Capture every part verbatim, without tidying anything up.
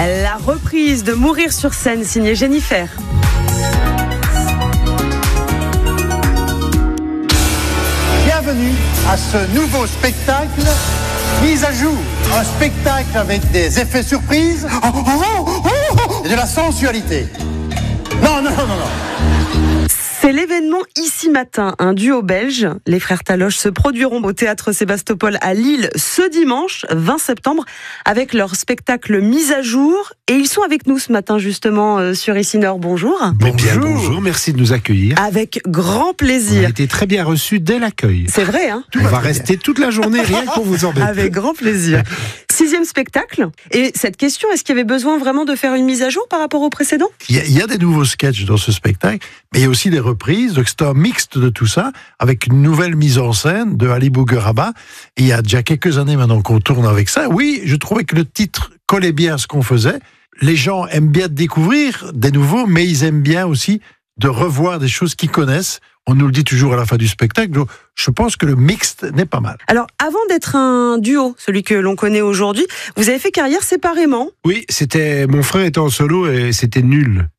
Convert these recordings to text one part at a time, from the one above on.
La reprise de Mourir sur scène, signée Jennifer. Bienvenue à ce nouveau spectacle, Mise à jour. Un spectacle avec des effets surprises oh, oh, oh, oh, et de la sensualité. Non, non, non, non, non. C'est l'événement Ici Matin, un duo belge. Les frères Taloche se produiront au théâtre Sébastopol à Lille ce dimanche vingt septembre avec leur spectacle Mise à jour. Et ils sont avec nous ce matin justement euh, sur Ici Nord. Bonjour. Bonjour. Bien, bonjour, merci de nous accueillir. Avec grand plaisir. On a été très bien reçus dès l'accueil. C'est vrai, hein. On va rester bien. Toute la journée rien que pour vous embêter. Avec grand plaisir. Sixième spectacle. Et cette question, est-ce qu'il y avait besoin vraiment de faire une mise à jour par rapport au précédent ? Il y, a, il y a des nouveaux sketchs dans ce spectacle, mais il y a aussi des reprises. Donc c'est un mixte de tout ça, avec une nouvelle mise en scène de Ali Bougueraba. Et il y a déjà quelques années maintenant qu'on tourne avec ça. Oui, je trouvais que le titre collait bien à ce qu'on faisait. Les gens aiment bien découvrir des nouveaux, mais ils aiment bien aussi de revoir des choses qu'ils connaissent. On nous le dit toujours à la fin du spectacle. Donc je pense que le mixte n'est pas mal. Alors, avant d'être un duo, celui que l'on connaît aujourd'hui, vous avez fait carrière séparément ? Oui, c'était mon frère était en solo et c'était nul.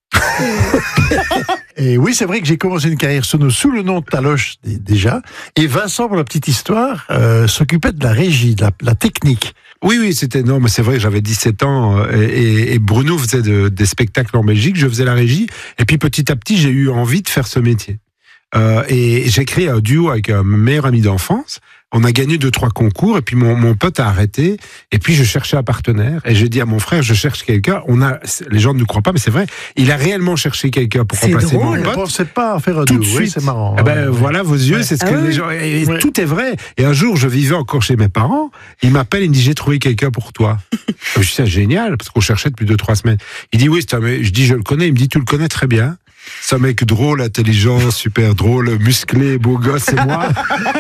Et oui, c'est vrai que j'ai commencé une carrière solo sous le nom de Taloche déjà. Et Vincent, pour la petite histoire, euh, s'occupait de la régie, de la, la technique. Oui, oui, c'était non, mais c'est vrai que j'avais dix-sept ans et, et, et Bruno faisait de, des spectacles en Belgique, je faisais la régie. Et puis petit à petit, j'ai eu envie de faire ce métier. Euh, et j'ai créé un duo avec un meilleur ami d'enfance. On a gagné deux, trois concours, et puis mon, mon pote a arrêté, et puis je cherchais un partenaire, et j'ai dit à mon frère, je cherche quelqu'un. On a, les gens ne nous croient pas, mais c'est vrai, il a réellement cherché quelqu'un pour c'est remplacer drôle. mon pote. Je ne pensais pas à faire un Tout duo, de suite. oui, c'est marrant. Eh ben, ouais. voilà vos yeux, Ouais. c'est ce Ah que oui. les gens, et Ouais. tout est vrai. Et un jour, je vivais encore chez mes parents, il m'appelle, il me dit, j'ai trouvé quelqu'un pour toi. Je dis, c'est génial, parce qu'on cherchait depuis deux, trois semaines. Il dit, oui, c'est un mec. Je dis, je le connais. Il me dit, tu le connais très bien. C'est un mec drôle, intelligent, super drôle, musclé, beau gosse, c'est moi.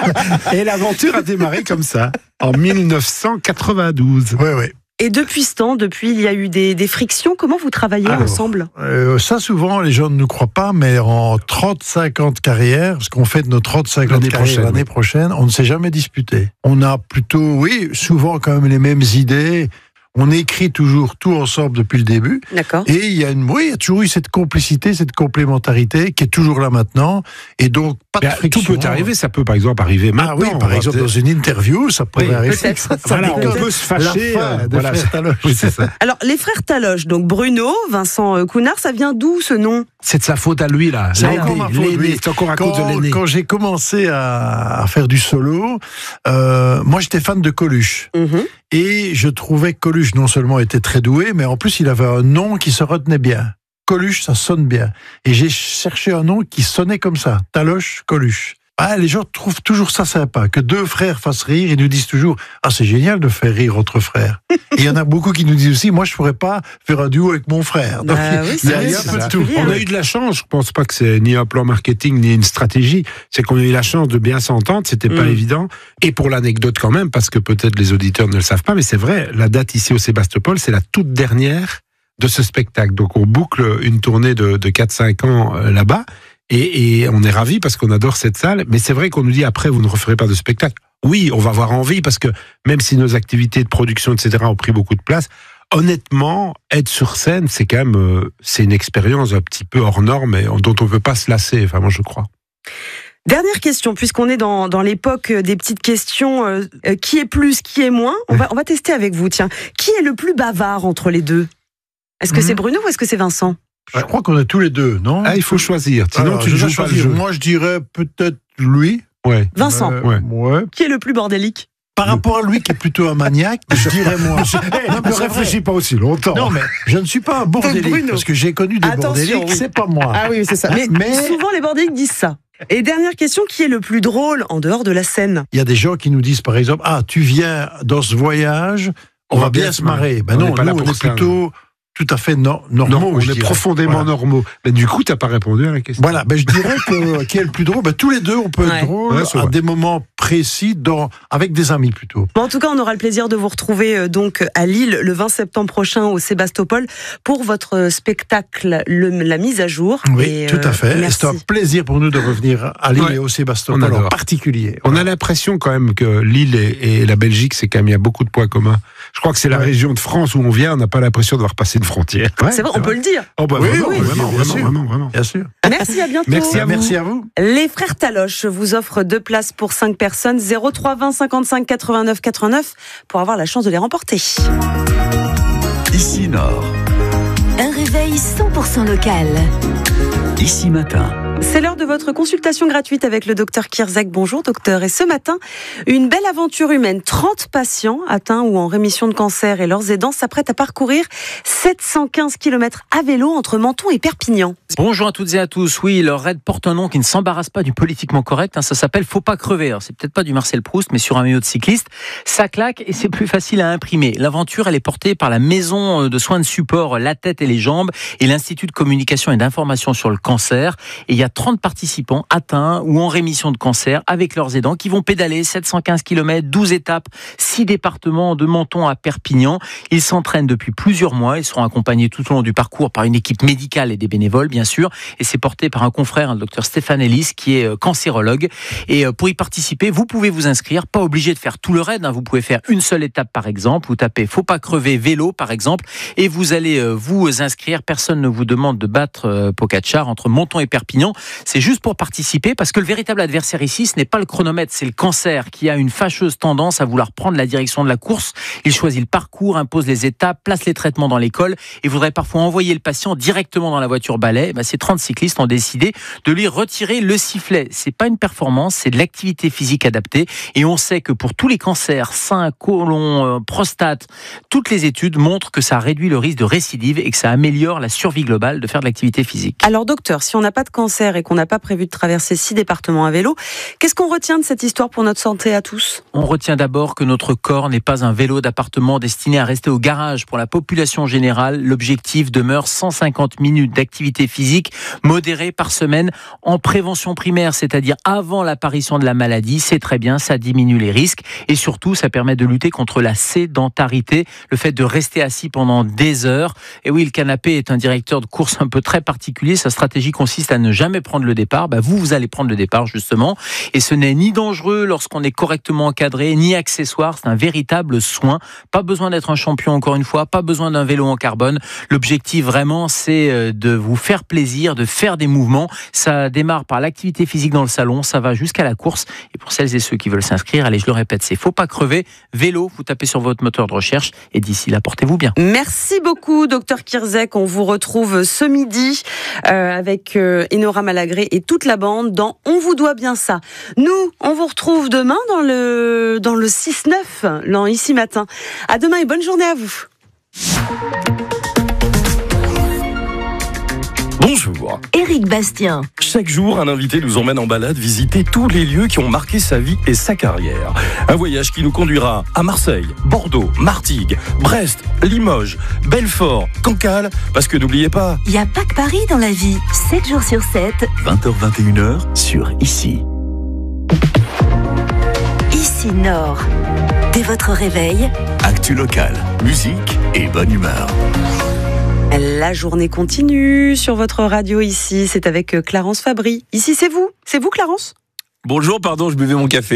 Et l'aventure a démarré comme ça, en mille neuf cent quatre-vingt-douze. Oui, oui. Et depuis ce temps, depuis, il y a eu des, des frictions. Comment vous travaillez Alors, ensemble ? Euh, ça, souvent, les gens ne nous croient pas, mais en trente-cinq ans de carrière, ce qu'on fait de nos trente-cinq ans L'année de carrière prochaine, l'année oui. prochaine, on ne s'est jamais disputé. On a plutôt, oui, souvent quand même les mêmes idées. On écrit toujours tout ensemble depuis le début. D'accord. Et il y a une, oui, il y a toujours eu cette complicité, cette complémentarité qui est toujours là maintenant. Et donc, pas de Ben, friction. tout peut arriver, ça peut par exemple arriver maintenant. Ah oui, par exemple, dans une interview, ça pourrait Oui, arriver. peut-être. Ça, ça Voilà, on déconne. peut se fâcher. La fin euh, de voilà, Frères Taloche. oui, c'est ça. Alors, les frères Taloche, donc Bruno, Vincent Counard, ça vient d'où ce nom ? C'est de sa faute à lui, là. C'est L'aîné, encore ma faute, l'aîné, oui. c'est encore à cause de Quand, l'aîné. quand j'ai commencé à, à faire du solo, euh, moi j'étais fan de Coluche. Mhm. Et je trouvais que Coluche non seulement était très doué, mais en plus il avait un nom qui se retenait bien. Coluche, ça sonne bien. Et j'ai cherché un nom qui sonnait comme ça. Taloche, Coluche. Ah, les gens trouvent toujours ça sympa, que deux frères fassent rire. Ils nous disent toujours, ah, c'est génial de faire rire entre frères. Et il y en a beaucoup qui nous disent aussi, moi, je pourrais pas faire un duo avec mon frère. Donc, Bah oui, il y a, c'est il y a vrai, un peu c'est de tout. particulier, On hein. a eu de la chance, je pense pas que c'est ni un plan marketing ni une stratégie, c'est qu'on a eu la chance de bien s'entendre, c'était pas Mm. évident. Et pour l'anecdote quand même, parce que peut-être les auditeurs ne le savent pas, mais c'est vrai, la date ici au Sébastopol, c'est la toute dernière de ce spectacle. Donc on boucle une tournée de, de quatre cinq ans euh, là-bas, et, et on est ravis parce qu'on adore cette salle, mais c'est vrai qu'on nous dit après, vous ne referez pas de spectacle. Oui, on va avoir envie, parce que même si nos activités de production, et cetera, ont pris beaucoup de place, honnêtement, être sur scène, c'est quand même, euh, c'est une expérience un petit peu hors norme et dont on ne peut pas se lasser, enfin moi je crois. Dernière question, puisqu'on est dans, dans l'époque des petites questions, euh, euh, qui est plus, qui est moins, on va, on va tester avec vous, tiens. Qui est le plus bavard entre les deux ? Est-ce que Mhm. c'est Bruno ou est-ce que c'est Vincent ? Je crois qu'on est tous les deux, non? Ah, il faut choisir, sinon Alors, tu ne je vais joues pas le choisir. jeu. Moi, je dirais peut-être lui. Ouais. Vincent. Euh, Ouais. ouais. Qui est le plus bordélique ? Par rapport à lui qui est plutôt un maniaque, je dirais moi. Non, mais ne c'est réfléchis vrai. pas aussi longtemps. Non, mais je ne suis pas un bordélique, Bruno. parce que j'ai connu des Attention, bordéliques, oui. c'est pas moi. Ah oui, c'est ça. Mais, Mais- souvent les bordéliques disent ça. Et dernière question, qui est le plus drôle en dehors de la scène ? Il y a des gens qui nous disent, par exemple, ah, tu viens dans ce voyage, on, va bien se marrer. Ben On non, n'est pas là nous, on pour est ça. plutôt tout à fait no- normaux. Non, on je est dirais. profondément Voilà. normaux. Mais du coup, tu n'as pas répondu à la question. Voilà, ben je dirais que qui est le plus drôle, ben tous les deux, on peut Ouais. être drôle Ouais, c'est à vrai. des moments précis, dans, avec des amis plutôt. Bon, en tout cas, on aura le plaisir de vous retrouver euh, donc à Lille le vingt septembre prochain au Sébastopol pour votre spectacle le, La Mise à jour. Oui, Et, tout euh, à fait. merci. C'est un plaisir pour nous de revenir à Lille Ouais. et au On Sébastopol en adore. particulier. On a l'impression quand même que l'île et, et la Belgique, c'est quand même, il y a beaucoup de points communs. Je crois que c'est la Ouais. région de France où on vient, on n'a pas l'impression d'avoir passé une frontière. Ouais, C'est vrai, on peut le dire. Oh bah Oui, vraiment, oui, vraiment, bien vraiment, sûr. vraiment, vraiment. Bien sûr. Merci, à bientôt. Merci à vous. Merci à vous. Les frères Taloche vous offrent deux places pour cinq personnes, zéro trois vingt cinquante-cinq quatre-vingt-neuf quatre-vingt-neuf pour avoir la chance de les remporter. Ici Nord, Un réveil cent pour cent local. Ici Matin. C'est l'heure de votre consultation gratuite avec le docteur Kirzek. Bonjour docteur. Et ce matin, une belle aventure humaine. trente patients atteints ou en rémission de cancer et leurs aidants s'apprêtent à parcourir sept cent quinze kilomètres à vélo entre Menton et Perpignan. Bonjour à toutes et à tous. Oui, leur raid porte un nom qui ne s'embarrasse pas du politiquement correct. Hein, ça s'appelle Faut pas crever. Alors, c'est peut-être pas du Marcel Proust, mais sur un maillot de cycliste. Ça claque et c'est plus facile à imprimer. L'aventure, elle est portée par la maison de soins de support La Tête et les Jambes et l'Institut de communication et d'information sur le cancer. Et il y a trente participants atteints ou en rémission de cancer avec leurs aidants qui vont pédaler sept cent quinze kilomètres, douze étapes, six départements de Menton à Perpignan. Ils s'entraînent depuis plusieurs mois. Ils seront accompagnés tout au long du parcours par une équipe médicale et des bénévoles, bien sûr. Et c'est porté par un confrère, le docteur Stéphane Ellis, qui est cancérologue. Et pour y participer, vous pouvez vous inscrire. Pas obligé de faire tout le raid. Hein. Vous pouvez faire une seule étape, par exemple. Vous tapez « Faut pas crever vélo », par exemple. Et vous allez vous inscrire. Personne ne vous demande de battre Pogačar entre Menton et Perpignan. C'est juste pour participer, parce que le véritable adversaire ici, ce n'est pas le chronomètre, c'est le cancer qui a une fâcheuse tendance à vouloir prendre la direction de la course. Il choisit le parcours, impose les étapes, place les traitements dans l'école et voudrait parfois envoyer le patient directement dans la voiture balai. Ben, ces trente cyclistes ont décidé de lui retirer le sifflet. C'est pas une performance, c'est de l'activité physique adaptée. Et on sait que pour tous les cancers, sein, côlon, euh, prostate, toutes les études montrent que ça réduit le risque de récidive et que ça améliore la survie globale de faire de l'activité physique. Alors docteur, si on n'a pas de cancer et qu'on n'a pas prévu de traverser six départements à vélo, qu'est-ce qu'on retient de cette histoire pour notre santé à tous ? On retient d'abord que notre corps n'est pas un vélo d'appartement destiné à rester au garage. Pour la population générale, l'objectif demeure cent cinquante minutes d'activité physique modérée par semaine en prévention primaire, c'est-à-dire avant l'apparition de la maladie. C'est très bien, ça diminue les risques et surtout, ça permet de lutter contre la sédentarité, le fait de rester assis pendant des heures. Et oui, le canapé est un directeur de course un peu très particulier. Sa stratégie consiste à ne jamais prendre le départ. Bah, vous, vous allez prendre le départ, justement. Et ce n'est ni dangereux lorsqu'on est correctement encadré, ni accessoire. C'est un véritable soin. Pas besoin d'être un champion, encore une fois. Pas besoin d'un vélo en carbone. L'objectif, vraiment, c'est de vous faire plaisir, de faire des mouvements. Ça démarre par l'activité physique dans le salon. Ça va jusqu'à la course. Et pour celles et ceux qui veulent s'inscrire, allez, je le répète, c'est Faut pas crever. Vélo, vous tapez sur votre moteur de recherche. Et d'ici là, portez-vous bien. Merci beaucoup, docteur Kirzek. On vous retrouve ce midi euh, avec euh, Enora Malagré et toute la bande dans On vous doit bien ça. Nous, on vous retrouve demain dans le, dans le six neuf, dans Ici Matin. À demain et bonne journée à vous. Bonjour. Éric Bastien. Chaque jour, un invité nous emmène en balade visiter tous les lieux qui ont marqué sa vie et sa carrière. Un voyage qui nous conduira à Marseille, Bordeaux, Martigues, Brest, Limoges, Belfort, Cancale, parce que n'oubliez pas... Il n'y a pas que Paris dans la vie. sept jours sur sept. vingt heures vingt et une heures sur Ici. Ici Nord. Dès votre réveil, Actu locale, musique et bonne humeur. La journée continue sur votre radio ici. C'est avec Clarence Fabry. Ici, c'est vous. C'est vous, Clarence ? Bonjour, pardon, je buvais mon café.